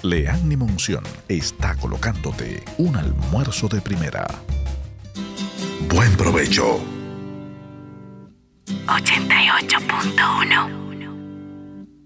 Leanne Monción está colocándote un almuerzo de primera. ¡Buen provecho! 88.1